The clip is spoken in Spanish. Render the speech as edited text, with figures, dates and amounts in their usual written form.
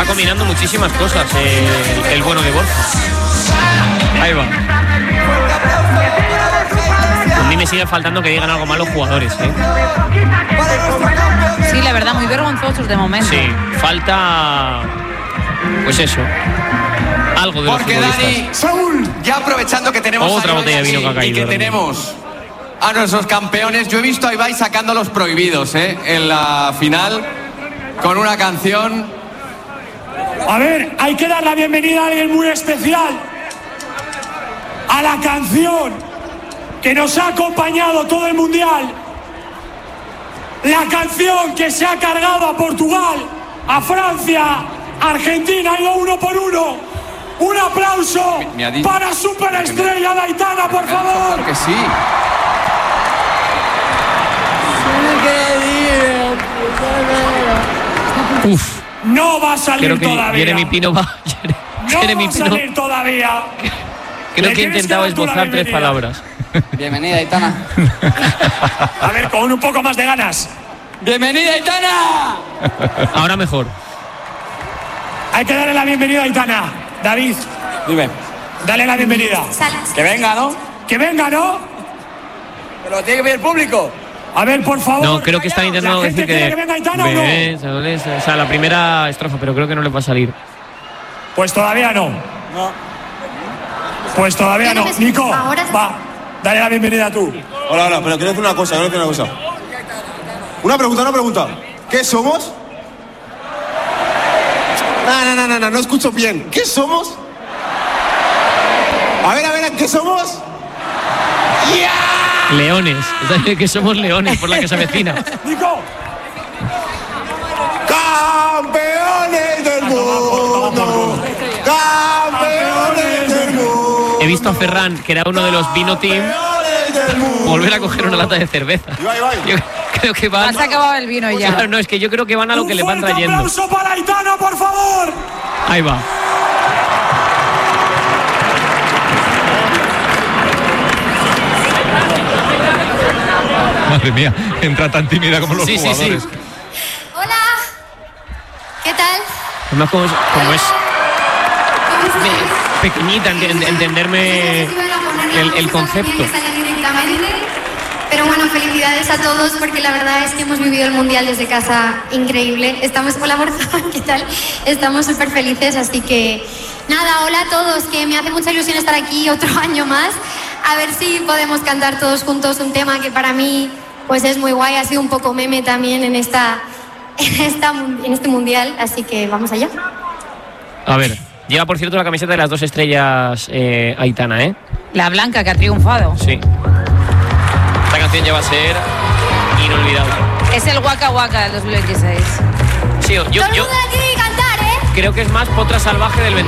combinando muchísimas cosas el bueno de Borja. Ahí va. A mí me sigue faltando que digan algo mal los jugadores, Sí, la verdad, muy vergonzosos de momento. Sí, falta... Pues eso. Algo de los futbolistas. Dani, Saúl, ya aprovechando que tenemos otra botella de vino que ha caído, y que tenemos a nuestros campeones, yo he visto a Ibai sacando los prohibidos en la final con una canción. A ver, hay que dar la bienvenida a alguien muy especial, a la canción que nos ha acompañado todo el mundial, la canción que se ha cargado a Portugal, a Francia, a Argentina, ha ido 1 por 1. Un aplauso para superestrella de Aitana, por favor. Claro que sí. Uf. No va a salir creo que todavía. Jeremy Pino va. Jeremy no va a salir todavía. Creo que he intentado esbozar 3 palabras. Bienvenida, Aitana. A ver, con un poco más de ganas. ¡Bienvenida, Aitana! Ahora mejor. Hay que darle la bienvenida a Aitana. David. Dime. Dale la bienvenida. Que venga, ¿no? Que venga, ¿no? Pero lo tiene que ver el público. A ver, por favor. No, creo que están intentando decir que venga Aitana, ¿o no? O sea, la primera estrofa, pero creo que no le va a salir. Pues todavía no. Pues todavía no. Nico, va. Dale la bienvenida tú. Hola, pero quiero decir una cosa, Una pregunta. ¿Qué somos? No escucho bien. ¿Qué somos? A ver, ¿qué somos? ¡Yeah! Leones. Que somos leones por la que se avecina. Nico. ¡Campeones del mundo! ¡Campeones del mundo! He visto a Ferran, que era uno de los Vino Team, volver a coger una lata de cerveza. Yo creo que van... Has acabado el vino ya. Claro, no, es que yo creo que van a lo que le van trayendo. ¡Un aplauso para Aitana, por favor! Ahí va. Madre mía, entra tan tímida como los jugadores. Sí. Hola. ¿Qué tal? Además, como es pequeñita, entenderme el concepto. Pero bueno, felicidades a todos porque la verdad es que hemos vivido el Mundial desde casa increíble. Hola Borja, ¿qué tal? Estamos súper felices, así que nada, hola a todos, que me hace mucha ilusión estar aquí otro año más. A ver si podemos cantar todos juntos un tema que para mí pues es muy guay, ha sido un poco meme también en este Mundial, así que vamos allá. A ver, lleva por cierto la camiseta de las 2 estrellas Aitana, ¿eh? La blanca que ha triunfado. Sí. Esta canción ya va a ser inolvidable. Es el Waka Waka del 2026. Sí, yo Todo el mundo la tiene que cantar, ¿eh? creo que es más Potra Salvaje del 20.